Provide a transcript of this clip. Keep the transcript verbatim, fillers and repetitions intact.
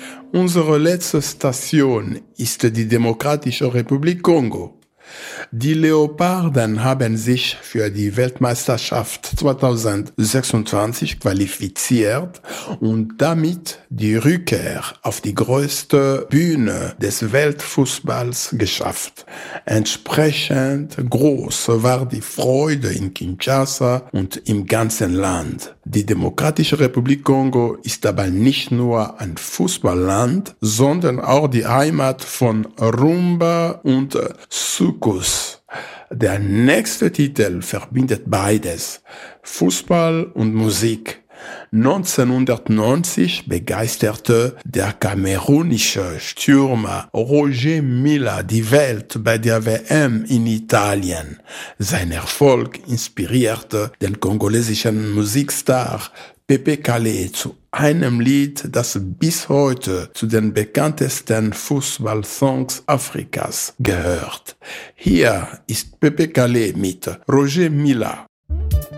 Unsere letzte Station ist die Demokratische Republik Kongo. Die Leoparden haben sich für die Weltmeisterschaft zweitausendsechsundzwanzig qualifiziert und damit die Rückkehr auf die größte Bühne des Weltfußballs geschafft. Entsprechend groß war die Freude in Kinshasa und im ganzen Land. Die Demokratische Republik Kongo ist aber nicht nur ein Fußballland, sondern auch die Heimat von Rumba und Soukous. Der nächste Titel verbindet beides, Fußball und Musik. neunzehnhundertneunzig begeisterte der kamerunische Stürmer Roger Milla die Welt bei der W M in Italien. Sein Erfolg inspirierte den kongolesischen Musikstar Pepe Kalle zu einem Lied, das bis heute zu den bekanntesten Fußballsongs Afrikas gehört. Hier ist Pepe Kalle mit Roger Milla.